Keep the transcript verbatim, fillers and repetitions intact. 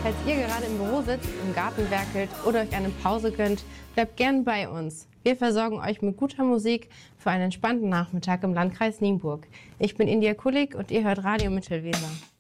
Falls ihr gerade im Büro sitzt, im Garten werkelt oder euch eine Pause gönnt, bleibt gern bei uns. Wir versorgen euch mit guter Musik für einen entspannten Nachmittag im Landkreis Nienburg. Ich bin India Kulik und ihr hört Radio Mittelweser.